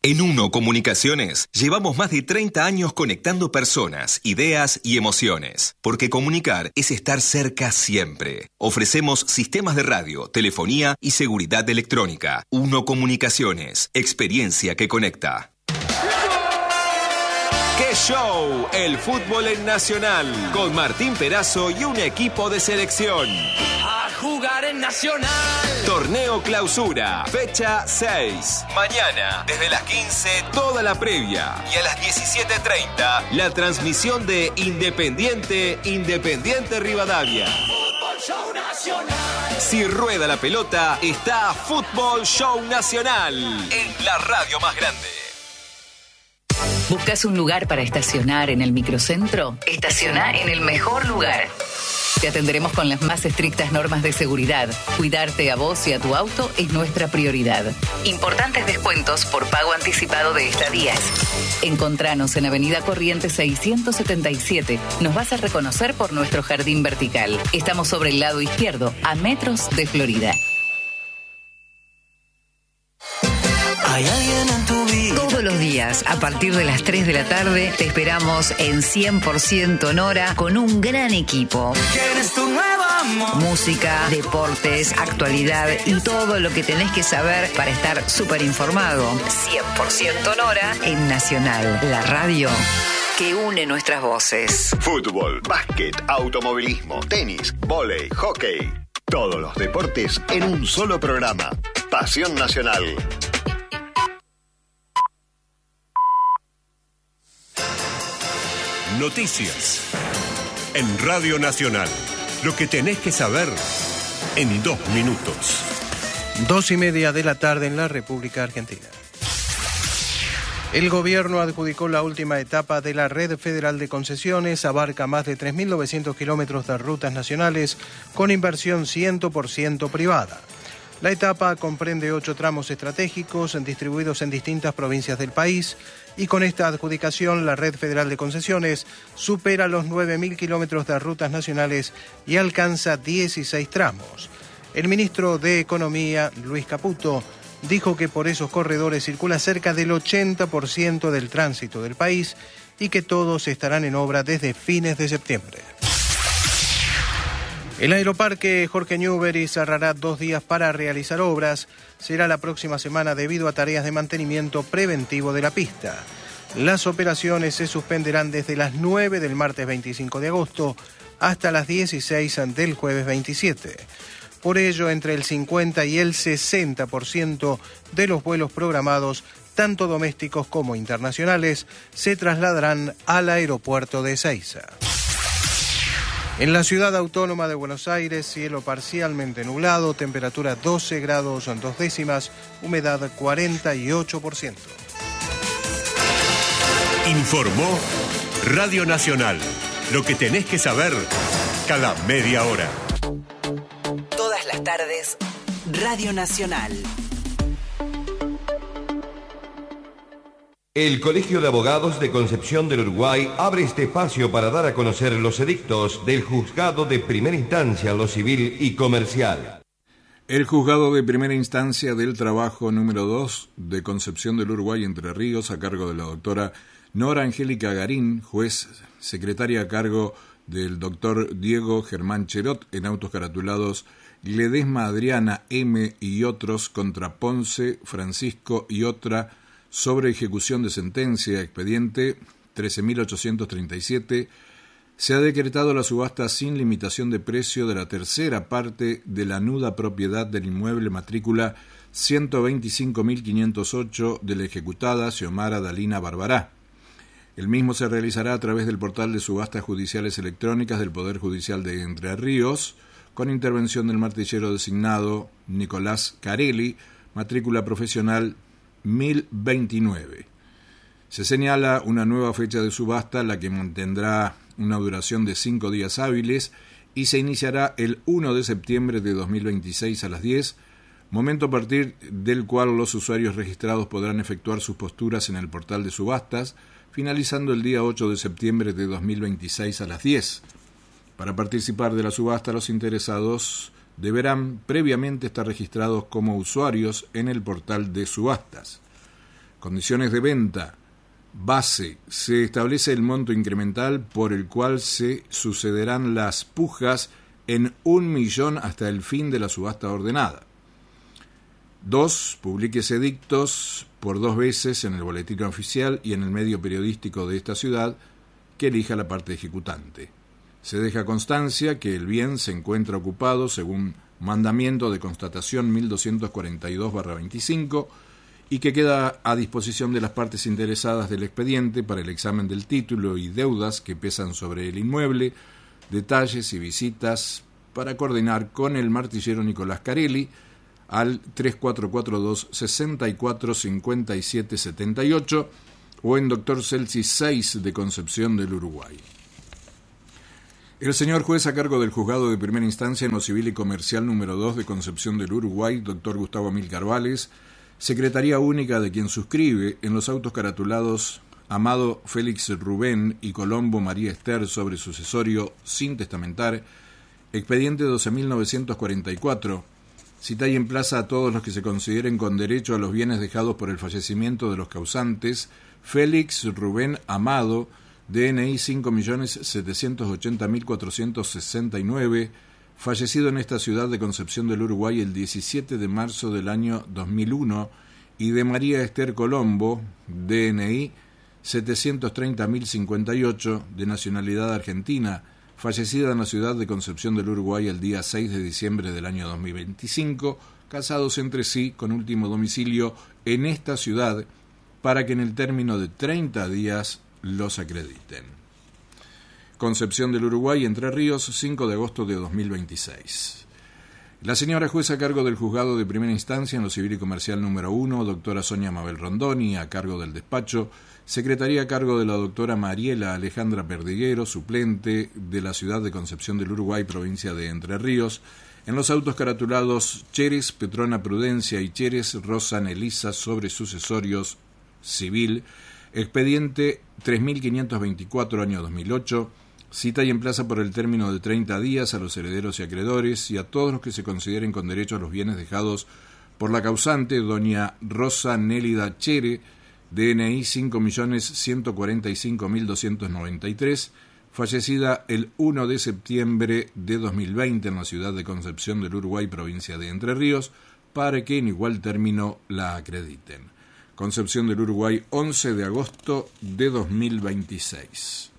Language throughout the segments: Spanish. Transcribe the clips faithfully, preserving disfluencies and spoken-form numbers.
En Uno Comunicaciones llevamos más de treinta años conectando personas, ideas y emociones, porque comunicar es estar cerca siempre. Ofrecemos sistemas de radio, telefonía y seguridad electrónica. Uno Comunicaciones, experiencia que conecta. ¡Qué show! El fútbol en Nacional, con Martín Perazo y un equipo de selección. A jugar en Nacional. Torneo Clausura, fecha seis. Mañana, desde las quince, toda la previa. Y a las diecisiete treinta, la transmisión de Independiente, Independiente Rivadavia. Fútbol Show Nacional. Si rueda la pelota, está Fútbol Show Nacional, en la radio más grande. ¿Buscas un lugar para estacionar en el microcentro? Estaciona en el mejor lugar. Te atenderemos con las más estrictas normas de seguridad. Cuidarte a vos y a tu auto es nuestra prioridad. Importantes descuentos por pago anticipado de estadías. Encontranos en Avenida Corrientes seiscientos setenta y siete. Nos vas a reconocer por nuestro jardín vertical. Estamos sobre el lado izquierdo, a metros de Florida. Hay alguien en tu vida. Todos los días, a partir de las tres de la tarde, te esperamos en cien por ciento Nora con un gran equipo. ¿Quién es tu nuevo amor? Música, deportes, actualidad y todo lo que tenés que saber para estar súper informado. cien por ciento Nora en Nacional, la radio que une nuestras voces. Fútbol, básquet, automovilismo, tenis, vóley, hockey. Todos los deportes en un solo programa. Pasión Nacional. Noticias en Radio Nacional. Lo que tenés que saber en dos minutos. Dos y media de la tarde en la República Argentina. El gobierno adjudicó la última etapa de la Red Federal de Concesiones. Abarca más de tres mil novecientos kilómetros de rutas nacionales con inversión cien por ciento privada. La etapa comprende ocho tramos estratégicos distribuidos en distintas provincias del país y con esta adjudicación la Red Federal de Concesiones supera los nueve mil kilómetros de rutas nacionales y alcanza dieciséis tramos. El ministro de Economía, Luis Caputo, dijo que por esos corredores circula cerca del ochenta por ciento del tránsito del país y que todos estarán en obra desde fines de septiembre. El aeroparque Jorge Newbery cerrará dos días para realizar obras. Será la próxima semana debido a tareas de mantenimiento preventivo de la pista. Las operaciones se suspenderán desde las nueve del martes veinticinco de agosto hasta las dieciséis del jueves veintisiete. Por ello, entre el cincuenta y el sesenta por ciento de los vuelos programados, tanto domésticos como internacionales, se trasladarán al aeropuerto de Ezeiza. En la ciudad autónoma de Buenos Aires, cielo parcialmente nublado, temperatura doce grados dos décimas, humedad cuarenta y ocho por ciento. Informó Radio Nacional. Lo que tenés que saber cada media hora. Todas las tardes, Radio Nacional. El Colegio de Abogados de Concepción del Uruguay abre este espacio para dar a conocer los edictos del Juzgado de Primera Instancia, lo civil y comercial. El Juzgado de Primera Instancia del Trabajo número dos de Concepción del Uruguay, Entre Ríos, a cargo de la doctora Nora Angélica Garín, juez secretaria a cargo del doctor Diego Germán Cherot, en autos caratulados Ledesma Adriana M. y otros contra Ponce, Francisco y otra, sobre ejecución de sentencia, expediente trece mil ochocientos treinta y siete, se ha decretado la subasta sin limitación de precio de la tercera parte de la nuda propiedad del inmueble matrícula ciento veinticinco mil quinientos ocho de la ejecutada Xiomara Dalina Barbará. El mismo se realizará a través del portal de subastas judiciales electrónicas del Poder Judicial de Entre Ríos, con intervención del martillero designado Nicolás Carelli, matrícula profesional mil veintinueve. Se señala una nueva fecha de subasta, la que mantendrá una duración de cinco días hábiles y se iniciará el primero de septiembre de dos mil veintiséis a las diez, momento a partir del cual los usuarios registrados podrán efectuar sus posturas en el portal de subastas, finalizando el día ocho de septiembre de dos mil veintiséis a las diez. Para participar de la subasta, los interesados deberán previamente estar registrados como usuarios en el portal de subastas. Condiciones de venta. Base. Se establece el monto incremental por el cual se sucederán las pujas en un millón hasta el fin de la subasta ordenada. Dos. Publíquese edictos por dos veces en el boletín oficial y en el medio periodístico de esta ciudad que elija la parte ejecutante. Se deja constancia que el bien se encuentra ocupado según mandamiento de constatación mil doscientos cuarenta y dos barra veinticinco y que queda a disposición de las partes interesadas del expediente para el examen del título y deudas que pesan sobre el inmueble, detalles y visitas para coordinar con el martillero Nicolás Carelli al tres cuatro cuatro dos, seis cuatro cinco siete siete ocho o en Doctor Celsi seis de Concepción del Uruguay. El señor juez a cargo del Juzgado de Primera Instancia en lo Civil y Comercial número dos de Concepción del Uruguay, doctor Gustavo Amílcar Vales, Secretaría Única de quien suscribe en los autos caratulados Amado Félix Rubén y Colombo María Esther sobre sucesorio sin testamentar, expediente doce mil novecientos cuarenta y cuatro, cita y emplaza a todos los que se consideren con derecho a los bienes dejados por el fallecimiento de los causantes Félix Rubén Amado, D N I cinco millones setecientos ochenta mil cuatrocientos sesenta y nueve, fallecido en esta ciudad de Concepción del Uruguay el diecisiete de marzo del año dos mil uno, y de María Esther Colombo, D N I setecientos treinta mil cincuenta y ocho, de nacionalidad argentina, fallecida en la ciudad de Concepción del Uruguay el día seis de diciembre del año dos mil veinticinco, casados entre sí con último domicilio en esta ciudad, para que en el término de treinta días los acrediten. Concepción del Uruguay, Entre Ríos, cinco de agosto de dos mil veintiséis. La señora jueza a cargo del Juzgado de Primera Instancia en lo Civil y Comercial número uno, doctora Sonia Mabel Rondoni, a cargo del despacho, Secretaría a cargo de la doctora Mariela Alejandra Perdiguero, suplente de la ciudad de Concepción del Uruguay, provincia de Entre Ríos, en los autos caratulados Cheres Petrona Prudencia y Cheres Rosa Nelisa sobre sucesorios civil, expediente tres mil quinientos veinticuatro, año dos mil ocho, cita y emplaza por el término de treinta días a los herederos y acreedores y a todos los que se consideren con derecho a los bienes dejados por la causante, doña Rosa Nélida Chere, D N I cinco millones ciento cuarenta y cinco mil doscientos noventa y tres, fallecida el primero de septiembre de dos mil veinte en la ciudad de Concepción del Uruguay, provincia de Entre Ríos, para que en igual término la acrediten. Concepción del Uruguay, once de agosto de dos mil veintiséis.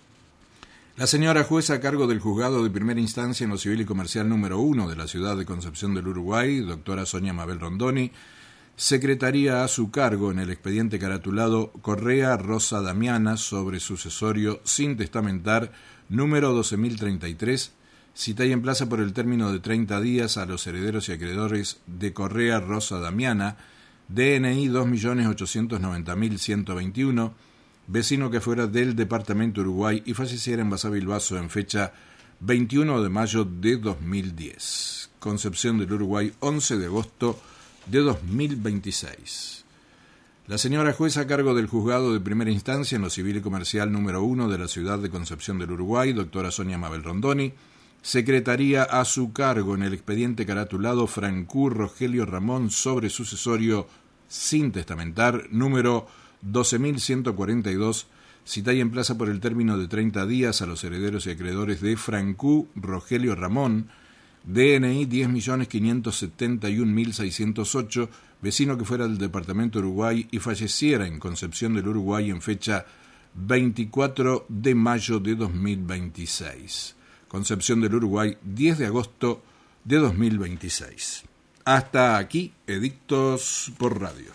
La señora jueza a cargo del Juzgado de Primera Instancia en lo Civil y Comercial número uno de la ciudad de Concepción del Uruguay, doctora Sonia Mabel Rondoni, secretaría a su cargo en el expediente caratulado Correa Rosa Damiana sobre sucesorio sin testamentar número doce mil treinta y tres, cita y emplaza por el término de treinta días a los herederos y acreedores de Correa Rosa Damiana, D N I dos millones ochocientos noventa mil ciento veintiuno, vecino que fuera del departamento Uruguay y falleciera en Basavilbaso en fecha veintiuno de mayo de dos mil diez. Concepción del Uruguay, once de agosto de dos mil veintiséis. La señora jueza a cargo del Juzgado de Primera Instancia en lo Civil y Comercial número uno de la ciudad de Concepción del Uruguay, doctora Sonia Mabel Rondoni, secretaría a su cargo en el expediente caratulado Francú Rogelio Ramón sobre sucesorio sin testamentar número doce mil ciento cuarenta y dos, cita y emplaza por el término de treinta días a los herederos y acreedores de Francú Rogelio Ramón, D N I diez millones quinientos setenta y un mil seiscientos ocho, vecino que fuera del departamento Uruguay y falleciera en Concepción del Uruguay en fecha veinticuatro de mayo de dos mil veintiséis. Concepción del Uruguay, diez de agosto de dos mil veintiséis. Hasta aquí, edictos por radio.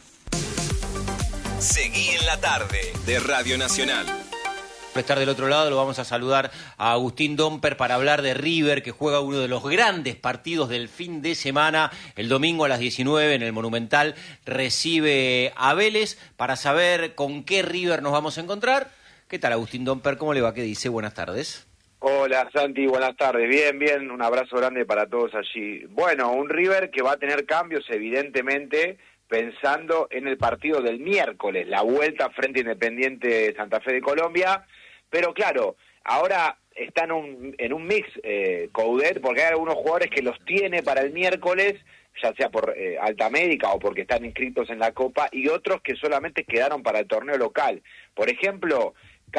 Seguí en la tarde de Radio Nacional. Por estar del otro lado, lo vamos a saludar a Agustín Domper para hablar de River, que juega uno de los grandes partidos del fin de semana. El domingo a las diecinueve en el Monumental recibe a Vélez para saber con qué River nos vamos a encontrar. ¿Qué tal, Agustín Domper? ¿Cómo le va? ¿Qué dice? Buenas tardes. Hola, Santi, buenas tardes. Bien, bien, un abrazo grande para todos allí. Bueno, un River que va a tener cambios, evidentemente, pensando en el partido del miércoles, la vuelta frente a Independiente Santa Fe de Colombia. Pero claro, ahora está en un, en un mix, eh, Coudet, porque hay algunos jugadores que los tiene para el miércoles ya sea por eh, alta médica o porque están inscritos en la Copa, y otros que solamente quedaron para el torneo local. Por ejemplo,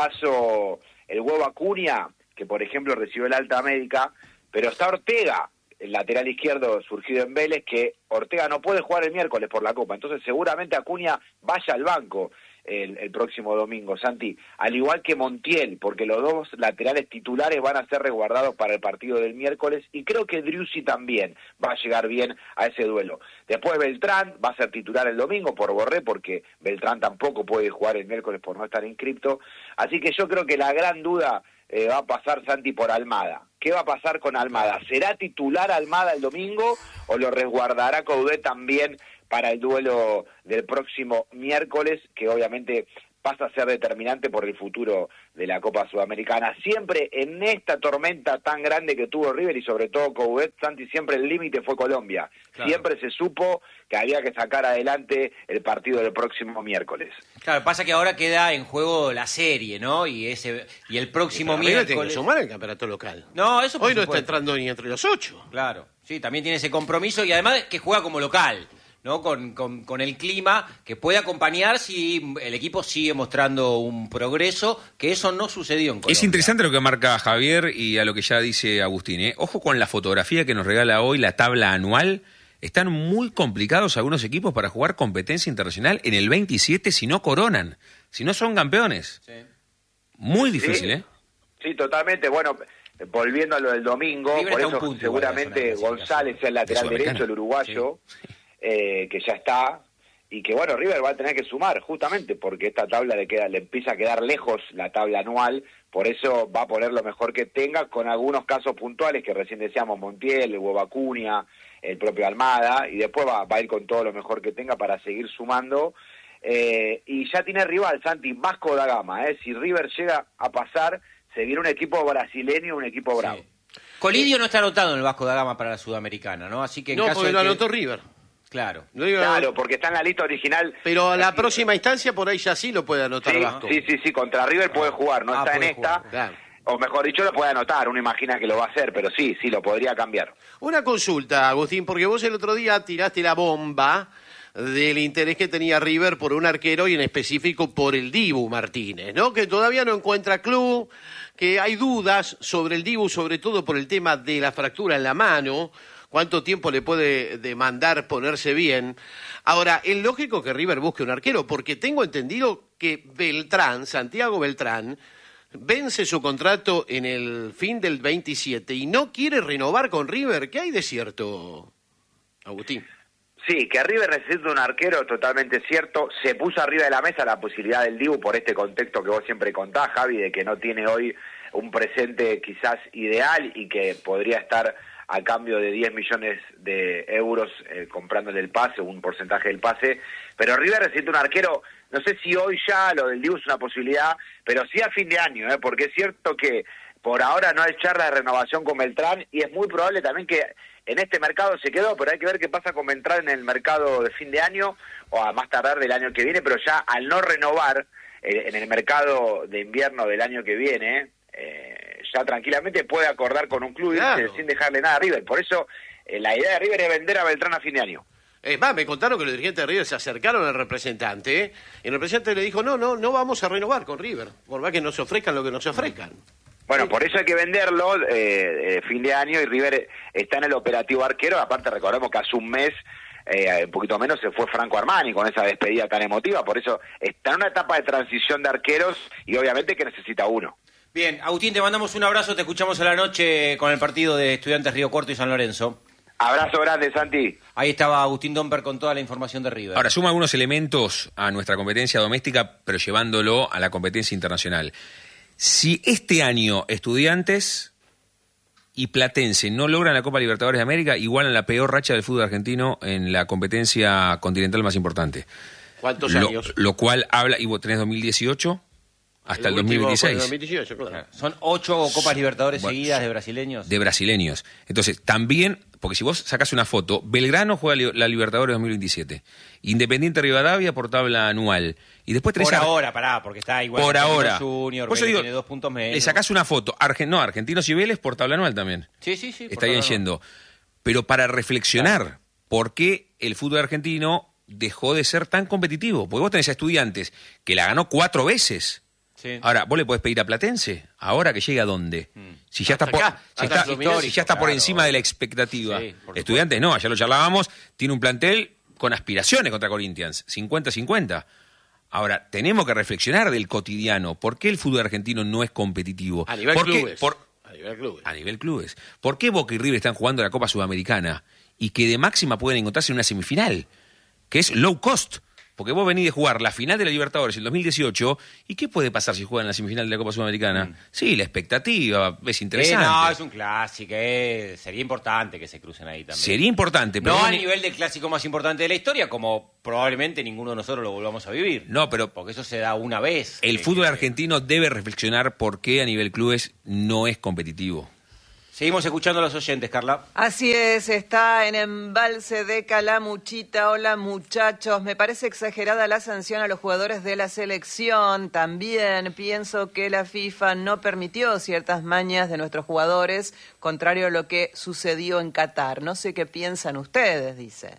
caso el Huevo Acuña, que por ejemplo recibió el alta médica, pero está Ortega, el lateral izquierdo surgido en Vélez, que Ortega no puede jugar el miércoles por la Copa, entonces seguramente Acuña vaya al banco el, el próximo domingo, Santi, al igual que Montiel, porque los dos laterales titulares van a ser resguardados para el partido del miércoles, y creo que Driussi también va a llegar bien a ese duelo. Después Beltrán va a ser titular el domingo por Borré, porque Beltrán tampoco puede jugar el miércoles por no estar inscripto, así que yo creo que la gran duda eh, va a pasar, Santi, por Almada. ¿Qué va a pasar con Almada? ¿Será titular Almada el domingo o lo resguardará Coudet también para el duelo del próximo miércoles, que obviamente pasa a ser determinante por el futuro de la Copa Sudamericana? Siempre en esta tormenta tan grande que tuvo River y sobre todo Coudet, Santi, siempre el límite fue Colombia. Claro. Siempre se supo que había que sacar adelante el partido del próximo miércoles. Claro, pasa que ahora queda en juego la serie, ¿no? Y ese y el próximo sí, miércoles... tiene que sumar el campeonato local. No, eso por Hoy no supuesto. está entrando ni entre los ocho. Claro, sí, también tiene ese compromiso y además que juega como local, ¿no? Con, con, con el clima que puede acompañar si el equipo sigue mostrando un progreso, que eso no sucedió en Colombia. Es interesante lo que marca Javier y a lo que ya dice Agustín, ¿eh? Ojo con la fotografía que nos regala hoy, la tabla anual. Están muy complicados algunos equipos para jugar competencia internacional en el veintisiete si no coronan, si no son campeones. Sí. Muy difícil, sí, ¿eh? Sí, totalmente. Bueno, volviendo a lo del domingo, River por eso punto, seguramente González es el lateral derecho, el uruguayo, sí. eh, que ya está, y que bueno, River va a tener que sumar, justamente porque esta tabla le queda, le empieza a quedar lejos la tabla anual, por eso va a poner lo mejor que tenga, con algunos casos puntuales que recién decíamos, Montiel, el Huevo Acuña, el propio Almada, y después va, va a ir con todo lo mejor que tenga para seguir sumando, eh, y ya tiene rival, Santi, Vasco da Gama, eh, si River llega a pasar, se viene un equipo brasileño, un equipo bravo. Sí. Colidio no está anotado en el Vasco da Gama para la Sudamericana, ¿no? Así que en no, caso porque de lo que... anotó River. Claro. Claro, porque está en la lista original. Pero a la próxima instancia por ahí ya sí lo puede anotar sí, Vasco. Sí, sí, sí, contra River puede jugar, no ah, está en esta. Jugar, claro. O mejor dicho, lo puede anotar, uno imagina que lo va a hacer, pero sí, sí, lo podría cambiar. Una consulta, Agustín, porque vos el otro día tiraste la bomba del interés que tenía River por un arquero y en específico por el Dibu Martínez, ¿no? Que todavía no encuentra club, que hay dudas sobre el Dibu, sobre todo por el tema de la fractura en la mano, cuánto tiempo le puede demandar ponerse bien. Ahora, es lógico que River busque un arquero, porque tengo entendido que Beltrán, Santiago Beltrán, vence su contrato en el fin del veintisiete y no quiere renovar con River. ¿Qué hay de cierto, Agustín? Sí, que River necesita un arquero, totalmente cierto. Se puso arriba de la mesa la posibilidad del Dibu por este contexto que vos siempre contás, Javi, de que no tiene hoy un presente quizás ideal y que podría estar a cambio de diez millones de euros eh, comprándole el pase, un porcentaje del pase. Pero River necesita un arquero, no sé si hoy ya lo del Dibu es una posibilidad, pero sí a fin de año, ¿eh? Porque es cierto que por ahora no hay charla de renovación con Beltrán y es muy probable también que en este mercado se quedó, pero hay que ver qué pasa con Beltrán en el mercado de fin de año o a más tardar del año que viene, pero ya al no renovar eh, en el mercado de invierno del año que viene, eh, ya tranquilamente puede acordar con un club claro. sin dejarle nada a River. Por eso eh, la idea de River es vender a Beltrán a fin de año. Es más, me contaron que los dirigentes de River se acercaron al representante, ¿eh? Y el representante le dijo, no, no, no vamos a renovar con River, por más que nos ofrezcan lo que nos ofrezcan. Bueno, por eso hay que venderlo eh, eh, fin de año y River está en el operativo arquero. Aparte recordemos que hace un mes, eh, un poquito menos, se fue Franco Armani con esa despedida tan emotiva. Por eso está en una etapa de transición de arqueros y obviamente que necesita uno. Bien, Agustín, te mandamos un abrazo, te escuchamos a la noche con el partido de Estudiantes Río Cuarto y San Lorenzo. Abrazo grande, Santi. Ahí estaba Agustín Domper con toda la información de River. Ahora, suma algunos elementos a nuestra competencia doméstica, pero llevándolo a la competencia internacional. Si este año Estudiantes y Platense no logran la Copa Libertadores de América, igualan la peor racha del fútbol argentino en la competencia continental más importante. ¿Cuántos lo, años? Lo cual habla, y vos tenés dos mil dieciocho hasta el, el dos mil veintiséis. dos mil dieciocho, claro. Son ocho Copas Libertadores bueno, seguidas de brasileños. De brasileños. Entonces, también, porque si vos sacás una foto, Belgrano juega la Libertadores dos mil veintisiete. Independiente Rivadavia por tabla anual. Y después tenés por a... ahora, pará, porque está igual. Por ahora. Junior, por eso digo, tiene dos puntos menos. Le sacás una foto. Argen... No, Argentinos y Vélez por tabla anual también. Sí, sí, sí. Estarían yendo. Pero para reflexionar, claro. por qué el fútbol argentino dejó de ser tan competitivo. Porque vos tenés a Estudiantes que la ganó cuatro veces. Sí. Ahora, ¿vos le podés pedir a Platense? ¿Ahora que llega a dónde? Mm. Si ya está por, acá, si está, si ya está por claro. encima de la expectativa. Sí, Estudiantes no, ya lo charlábamos, tiene un plantel con aspiraciones contra Corinthians, cincuenta cincuenta. Ahora, tenemos que reflexionar del cotidiano. ¿Por qué el fútbol argentino no es competitivo? A nivel ¿Por clubes. Qué? Por, a nivel clubes. A nivel clubes. ¿Por qué Boca y River están jugando la Copa Sudamericana y que de máxima pueden encontrarse en una semifinal? Que es low cost. Porque vos venís de jugar la final de la Libertadores en dos mil dieciocho, ¿y qué puede pasar si juegan la semifinal de la Copa Sudamericana? Mm. Sí, la expectativa es interesante. Eh, no, es un clásico, eh. Sería importante que se crucen ahí también. Sería importante, pero... No no a ni... nivel del clásico más importante de la historia, como probablemente ninguno de nosotros lo volvamos a vivir. No, pero... Porque eso se da una vez. El que, fútbol que... argentino debe reflexionar por qué a nivel clubes no es competitivo. Seguimos escuchando a los oyentes, Carla. Así es, está en Embalse de Calamuchita. Hola, muchachos. Me parece exagerada la sanción a los jugadores de la selección. También pienso que la FIFA no permitió ciertas mañas de nuestros jugadores, contrario a lo que sucedió en Qatar. No sé qué piensan ustedes, dice.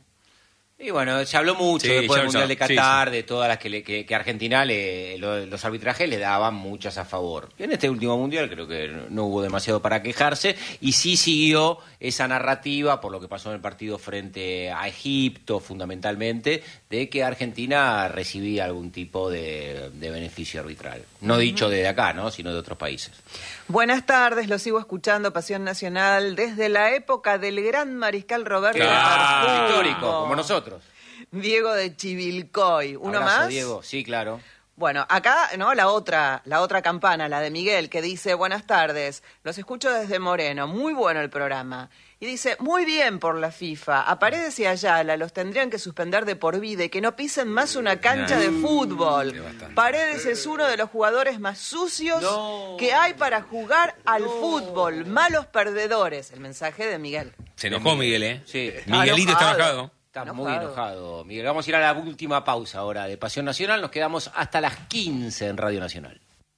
Y bueno, se habló mucho sí, después del Mundial sabe. de Qatar, sí, sí. de todas las que, le, que, que Argentina, le, lo, los arbitrajes le daban muchas a favor. En este último Mundial creo que no hubo demasiado para quejarse y sí siguió esa narrativa por lo que pasó en el partido frente a Egipto, fundamentalmente, de que Argentina recibía algún tipo de, de beneficio arbitral. No dicho desde acá, ¿no? Sino de otros países. Buenas tardes, lo sigo escuchando, Pasión Nacional, desde la época del gran mariscal Roberto Claro, histórico, como nosotros. Diego de Chivilcoy. ¿Uno Abrazo, más? Diego, sí, claro. Bueno, acá, ¿no? La otra, la otra campana, la de Miguel, que dice, buenas tardes, los escucho desde Moreno, muy bueno el programa. Y dice, muy bien por la FIFA, a Paredes y Ayala los tendrían que suspender de por vida y que no pisen más una cancha de fútbol. Paredes es uno de los jugadores más sucios no. que hay para jugar al no. fútbol. Malos perdedores. El mensaje de Miguel. Se enojó Miguel, ¿eh? Sí. Miguelito está enojado. Está enojado. muy enojado, Miguel. Vamos a ir a la última pausa ahora de Pasión Nacional. Nos quedamos hasta las quince en Radio Nacional.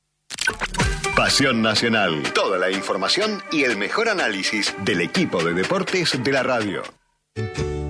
Pasión Nacional. Toda la información y el mejor análisis del equipo de deportes de la radio.